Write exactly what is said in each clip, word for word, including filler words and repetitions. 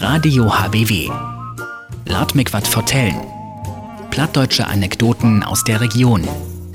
Radio H B W. Lad mich wat vertellen. Plattdeutsche Anekdoten aus der Region.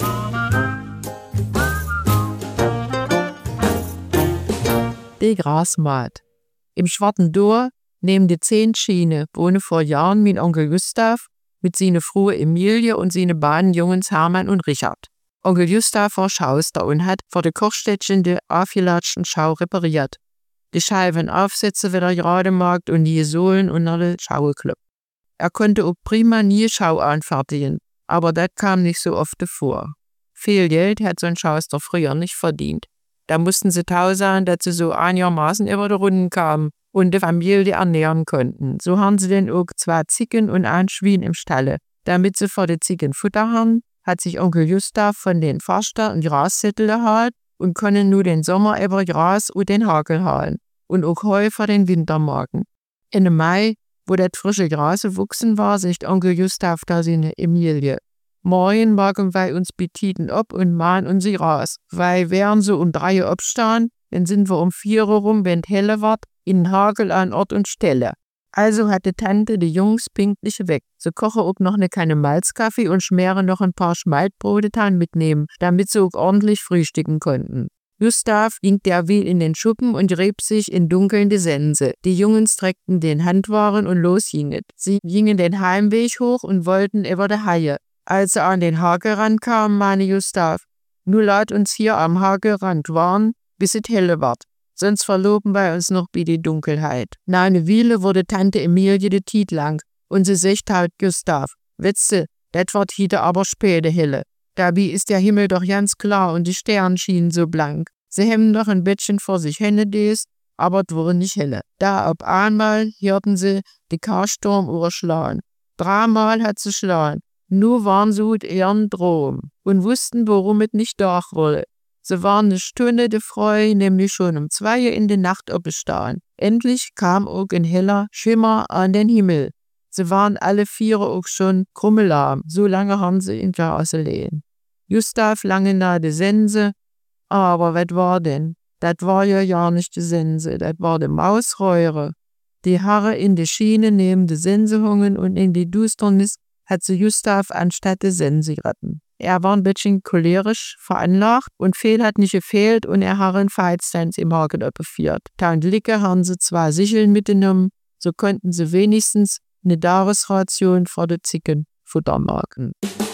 Die Grasmaat. Im Schwarten Dor, neben der Zehnschiene, wohne vor Jahren mein Onkel Gustav mit seiner Frau Emilie und seine beiden Jungs Hermann und Richard. Onkel Gustav war Schauster und hat vor der Kochstättchen die aufgelatschten Schau repariert. Die Scheiben aufsetzen wieder gerade gemacht und die Sohlen unter die Schau gekloppt. Er konnte auch prima nie Schau anfertigen, aber das kam nicht so oft vor. Viel Geld hat so ein Schauster früher nicht verdient. Da mussten sie tausen, dass sie so einigermaßen über die Runden kamen und die Familie ernähren konnten. So haben sie denn auch zwei Ziegen und ein Schwein im Stalle. Damit sie vor den Ziegen Futter haben, hat sich Onkel Gustav von den Förster einen Grassättel geholt und können nur den Sommer über Gras und den Hagel holen und auch Heu für den Winter morgen. Ende Mai, wo das frische Gras gewachsen war, sagt Onkel Gustav da seine Emilie: Morgen morgen wir uns betiten ab und mahn uns sie raus, weil wären so um drei Uhr abstehen, dann sind wir um vier Uhr rum, wenn helle wird, in den Hagel an Ort und Stelle. Also hatte Tante die Jungs pünktlich weg. Sie kochen auch noch eine Kanne Malzkaffee und schmieren noch ein paar Schmaltbrote dran mitnehmen, damit sie auch ordentlich frühstücken konnten. Gustav ging derweil in den Schuppen und rieb sich in dunkelnde Sense. Die Jungs streckten den Handwaren und los gingen. Sie gingen den Heimweg hoch und wollten über die Haie. Als sie an den Hagelrand kamen, meine Gustav: Nur lasst uns hier am Hagelrand warten, bis es helle wird. Sonst verloben wir uns noch bei die Dunkelheit. Nach einer Weile wurde Tante Emilie de Tiet lang und sie sagt halt Gustav: Wetze, das wird heute aber späte helle. Dabei ist der Himmel doch ganz klar und die Sterne schienen so blank. Sie haben doch ein Bettchen vor sich hingedest, aber es wurde nicht helle. Da auf einmal hörten sie die Karsturm überschlagen. Dreimal hat sie schlagen. Nur waren sie mit ihren Drohung und wussten, worum es nicht da wurde. Sie waren eine Stunde de Freu, nämlich schon um zwei Uhr in der Nacht abgestanden. Endlich kam auch ein heller Schimmer an den Himmel. Sie waren alle vier auch schon krummelarm, so lange haben sie in Gras gelegen. Gustav lange nahe de Sense, aber was war denn? Das war ja ja nicht die Sense, das war die Mausräure. Die Haare in die Schiene neben de Sense hungen und in die Dusternis hat sie Gustav anstatt de Sense geritten. Er war ein bisschen cholerisch veranlagt und viel hat nicht gefehlt und er hat einen Feitstanz im Hagel abgeführt. Tausend Licke haben sie zwei Sicheln mitgenommen, so konnten sie wenigstens eine Tagesration vor der Zicken Futter machen.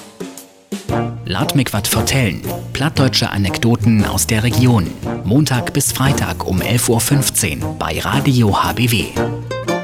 Lad mich wat vertellen. Plattdeutsche Anekdoten aus der Region. Montag bis Freitag um elf Uhr fünfzehn bei Radio H B W.